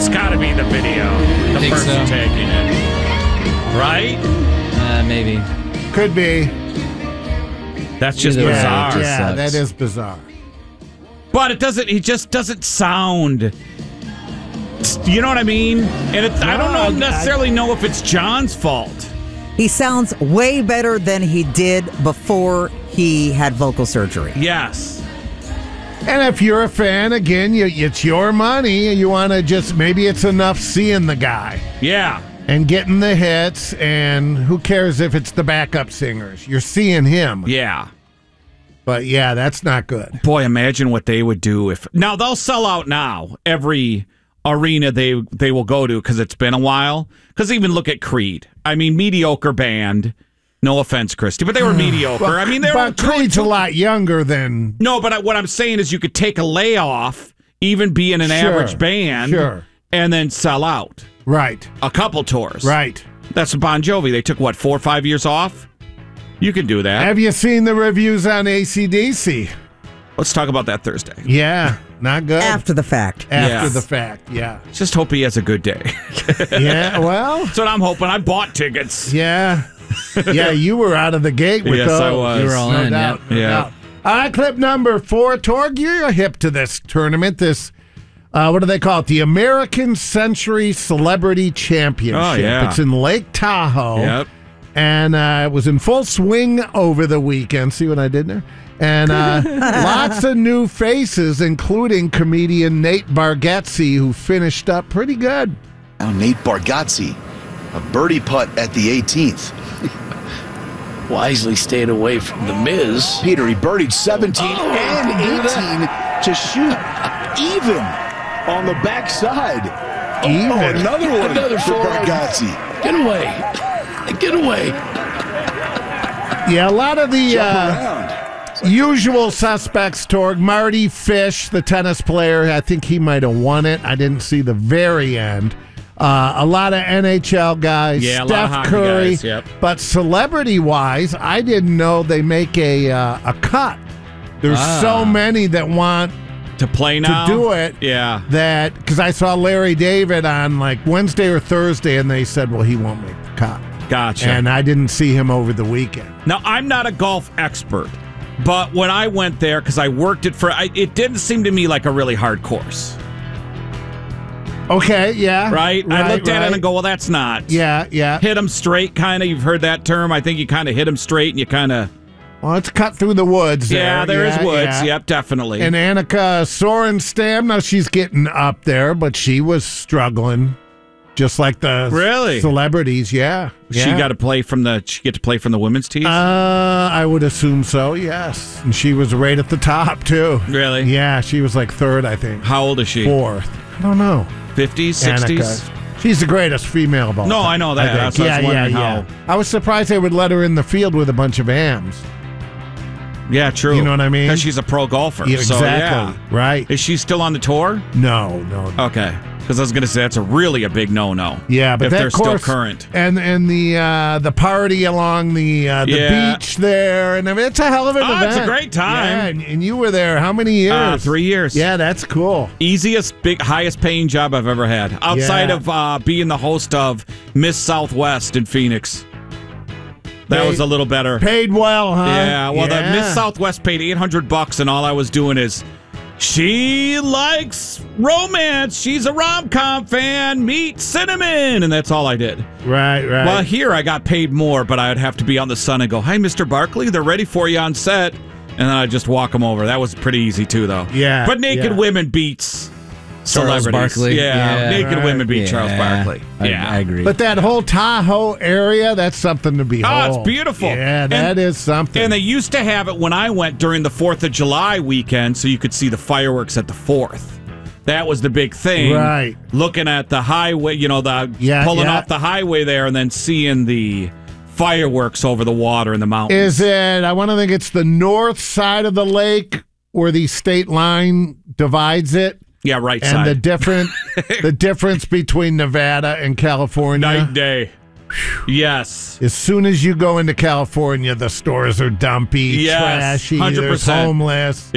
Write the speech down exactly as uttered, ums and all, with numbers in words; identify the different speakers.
Speaker 1: That's got to be the video. The
Speaker 2: Think
Speaker 1: person
Speaker 2: so.
Speaker 1: taking it. Right?
Speaker 2: Uh, maybe.
Speaker 3: Could be.
Speaker 1: That's just
Speaker 2: Either way,
Speaker 1: bizarre.
Speaker 2: it
Speaker 3: Yeah,
Speaker 2: sucks.
Speaker 3: that is bizarre.
Speaker 1: But it doesn't, he just doesn't sound, you know what I mean? And it's, I don't know
Speaker 3: No, I-
Speaker 1: necessarily know if it's John's fault.
Speaker 4: He sounds way better than he did before he had vocal surgery.
Speaker 1: Yes.
Speaker 3: And if you're a fan, again, you, it's your money. You want to just, maybe it's enough seeing the guy
Speaker 1: Yeah.
Speaker 3: and getting the hits, and who cares if it's the backup singers? You're seeing him.
Speaker 1: Yeah.
Speaker 3: But yeah, that's not good.
Speaker 1: Boy, imagine what they would do if, now they'll sell out now, every arena they, they will go to because it's been a while. Because even look at Creed. I mean, mediocre band. No offense, Christy, but they were mediocre. I mean, they were
Speaker 3: But Creed's a lot younger than...
Speaker 1: No, but I, what I'm saying is you could take a layoff, even be in an
Speaker 3: Sure,
Speaker 1: average band,
Speaker 3: sure.
Speaker 1: and then sell out
Speaker 3: Right,
Speaker 1: a couple tours.
Speaker 3: right.
Speaker 1: That's Bon Jovi. They took, what, four or five years off? You can do that.
Speaker 3: Have you seen the reviews on A C D C?
Speaker 1: Let's talk about that Thursday.
Speaker 3: Yeah, not good.
Speaker 4: After the fact.
Speaker 3: After
Speaker 1: Yeah.
Speaker 3: the fact, yeah.
Speaker 1: Just hope he has a good day.
Speaker 3: Yeah, well,
Speaker 1: That's what I'm hoping. I bought tickets.
Speaker 3: yeah. Yeah, you were out of the gate with
Speaker 1: Yes,
Speaker 3: those.
Speaker 1: I was.
Speaker 2: You were all
Speaker 3: no
Speaker 2: in,
Speaker 3: doubt,
Speaker 2: yep.
Speaker 3: no
Speaker 1: Yeah.
Speaker 3: doubt. All right, clip number four. Torg, you're hip to this tournament. This, uh, what do they call it? The American Century Celebrity Championship.
Speaker 1: Oh, yeah.
Speaker 3: It's in Lake Tahoe.
Speaker 1: Yep.
Speaker 3: And uh, it was in full swing over the weekend. See what I did there? And uh, lots of new faces, including comedian Nate Bargatze, who finished up pretty good.
Speaker 5: Now Nate Bargatze, a birdie putt at the eighteenth.
Speaker 6: Wisely stayed away from the Miz.
Speaker 5: Peter, he birdied seventeen
Speaker 6: Oh,
Speaker 5: and eighteen to shoot even on the backside.
Speaker 3: Even.
Speaker 5: Oh, another one
Speaker 6: Another
Speaker 5: for
Speaker 6: four.
Speaker 5: Bargatze.
Speaker 6: Get away. Get away.
Speaker 3: Yeah, a lot of the
Speaker 5: Jump
Speaker 3: uh,
Speaker 5: around.
Speaker 3: usual suspects, Torg. Marty Fish, the tennis player, I think he might have won it. I didn't see the very end. Uh, a lot of N H L guys,
Speaker 1: Yeah, a lot of
Speaker 3: Steph
Speaker 1: hockey
Speaker 3: Curry.
Speaker 1: guys, yep.
Speaker 3: But celebrity-wise, I didn't know they make a uh, a cut. There's
Speaker 1: Ah.
Speaker 3: so many that want
Speaker 1: To play now?
Speaker 3: do it.
Speaker 1: Yeah.
Speaker 3: that, because I saw Larry David on like Wednesday or Thursday, and they said, well, he won't make the cut.
Speaker 1: Gotcha.
Speaker 3: And I didn't see him over the weekend.
Speaker 1: Now, I'm not a golf expert, but when I went there, because I worked it for, I, it didn't seem to me like a really hard course,
Speaker 3: Okay, yeah.
Speaker 1: right? I
Speaker 3: right,
Speaker 1: looked at
Speaker 3: right.
Speaker 1: it and go, well, that's not.
Speaker 3: Yeah, yeah.
Speaker 1: Hit them straight, kind of. You've heard that term. I think you kind of hit them straight and you kind of.
Speaker 3: Well, it's cut through the woods.
Speaker 1: Yeah,
Speaker 3: there
Speaker 1: there is
Speaker 3: yeah,
Speaker 1: woods.
Speaker 3: yeah.
Speaker 1: Yep, definitely.
Speaker 3: And Annika Sorenstam, now she's getting up there, but she was struggling, just like the
Speaker 1: Really?
Speaker 3: celebrities. Yeah,
Speaker 1: she
Speaker 3: yeah.
Speaker 1: got to play from the. She get to play from the women's tees.
Speaker 3: Uh, I would assume so. Yes, and she was right at the top too.
Speaker 1: Really?
Speaker 3: Yeah, she was like third, I think.
Speaker 1: How old is she?
Speaker 3: Fourth. I don't know.
Speaker 1: Fifties, sixties.
Speaker 3: Annika. She's the greatest female of all
Speaker 1: No,
Speaker 3: time,
Speaker 1: I know that.
Speaker 3: think.
Speaker 1: That's what I
Speaker 3: yeah,
Speaker 1: was
Speaker 3: yeah,
Speaker 1: wondering
Speaker 3: yeah.
Speaker 1: how-
Speaker 3: I was surprised they would let her in the field with a bunch of hams.
Speaker 1: Yeah, true.
Speaker 3: You know what I mean?
Speaker 1: Because she's a pro golfer.
Speaker 3: Yeah,
Speaker 1: So,
Speaker 3: exactly.
Speaker 1: yeah.
Speaker 3: Right.
Speaker 1: Is she still on the tour?
Speaker 3: No, no, no.
Speaker 1: Okay. Because I was going to say that's a really a big no-no.
Speaker 3: Yeah, but
Speaker 1: if
Speaker 3: that
Speaker 1: they're
Speaker 3: course,
Speaker 1: still current.
Speaker 3: and and the uh, the party along the uh, the
Speaker 1: Yeah.
Speaker 3: beach there, and I mean, it's a hell of an
Speaker 1: Oh,
Speaker 3: event.
Speaker 1: it's a great time.
Speaker 3: Yeah, and, and you were there how many years?
Speaker 1: Uh, three years.
Speaker 3: Yeah, that's cool.
Speaker 1: Easiest, big, highest paying job I've ever had. Outside
Speaker 3: Yeah.
Speaker 1: of uh, being the host of Miss Southwest in Phoenix. That
Speaker 3: Paid-
Speaker 1: was a little better.
Speaker 3: Paid well, huh?
Speaker 1: Yeah, well, the
Speaker 3: Yeah.
Speaker 1: Miss Southwest paid eight hundred bucks, and all I was doing is, she likes romance. She's a rom-com fan. Meet Cinnamon. And that's all I did.
Speaker 3: Right, right.
Speaker 1: Well, here I got paid more, but I would have to be on the sun and go, hi, Mister Barkley, they're ready for you on set. And then I'd just walk them over. That was pretty easy, too, though.
Speaker 3: Yeah,
Speaker 1: But Naked
Speaker 3: yeah.
Speaker 1: Women beats
Speaker 2: Charles
Speaker 1: celebrities.
Speaker 2: Barkley.
Speaker 1: Yeah,
Speaker 2: Yeah.
Speaker 1: Naked
Speaker 3: Right.
Speaker 1: Women beat
Speaker 2: Yeah,
Speaker 1: Charles Barkley.
Speaker 2: I,
Speaker 1: Yeah.
Speaker 2: I agree.
Speaker 3: but that whole Tahoe area, that's something to behold.
Speaker 1: Oh, it's beautiful.
Speaker 3: Yeah,
Speaker 1: And-
Speaker 3: that is something.
Speaker 1: And they used to have it when I went during the fourth of July weekend, so you could see the fireworks at the fourth. That was the big thing.
Speaker 3: Right.
Speaker 1: Looking at the highway, you know, the
Speaker 3: Yeah,
Speaker 1: pulling
Speaker 3: yeah.
Speaker 1: off the highway there and then seeing the fireworks over the water in the mountains.
Speaker 3: Is it, I want to think it's the north side of the lake where the state line divides it.
Speaker 1: Yeah, right
Speaker 3: And
Speaker 1: side.
Speaker 3: the different the difference between Nevada and California.
Speaker 1: Night and day. Yes.
Speaker 3: As soon as you go into California, the stores are dumpy,
Speaker 1: Yes,
Speaker 3: trashy,
Speaker 1: one hundred
Speaker 3: there's
Speaker 1: percent.
Speaker 3: homeless.